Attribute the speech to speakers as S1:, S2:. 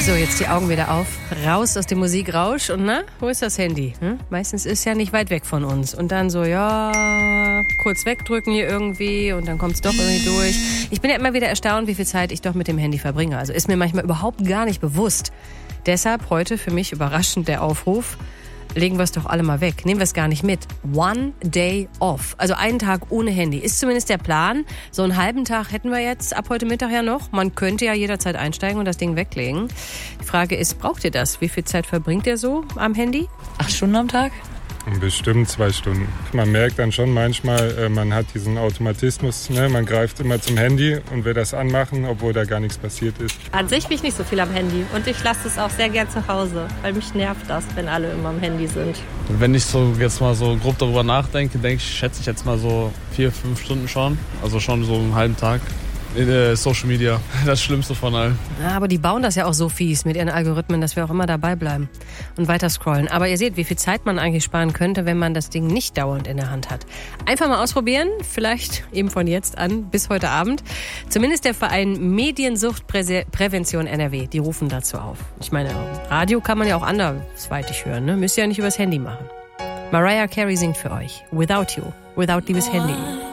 S1: So, jetzt die Augen wieder auf. Raus aus dem Musikrausch. Und na, wo ist das Handy? Meistens ist es ja nicht weit weg von uns. Und dann so, ja, kurz wegdrücken hier irgendwie und dann kommt es doch irgendwie durch. Ich bin ja immer wieder erstaunt, wie viel Zeit ich doch mit dem Handy verbringe. Also ist mir manchmal überhaupt gar nicht bewusst. Deshalb heute für mich überraschend der Aufruf, legen wir es doch alle mal weg. Nehmen wir es gar nicht mit. One day off. Also einen Tag ohne Handy. Ist zumindest der Plan. So einen halben Tag hätten wir jetzt ab heute Mittag ja noch. Man könnte ja jederzeit einsteigen und das Ding weglegen. Die Frage ist, braucht ihr das? Wie viel Zeit verbringt ihr so am Handy?
S2: 8 Stunden am Tag?
S3: Bestimmt 2 Stunden. Man merkt dann schon manchmal, man hat diesen Automatismus, ne? Man greift immer zum Handy und will das anmachen, obwohl da gar nichts passiert ist.
S4: An sich bin ich nicht so viel am Handy und ich lasse es auch sehr gern zu Hause, weil mich nervt das, wenn alle immer am Handy sind.
S5: Wenn ich so jetzt mal so grob darüber nachdenke, schätze ich jetzt mal so 4-5 Stunden schon. Also schon so einen halben Tag. Social Media, das Schlimmste von allen.
S1: Ja, aber die bauen das ja auch so fies mit ihren Algorithmen, dass wir auch immer dabei bleiben und weiter scrollen. Aber ihr seht, wie viel Zeit man eigentlich sparen könnte, wenn man das Ding nicht dauernd in der Hand hat. Einfach mal ausprobieren, vielleicht eben von jetzt an bis heute Abend. Zumindest der Verein Mediensuchtprävention NRW, die rufen dazu auf. Ich meine, Radio kann man ja auch andersweitig hören, ne? Müsst ihr ja nicht übers Handy machen. Mariah Carey singt für euch Without You, Without liebes Handy.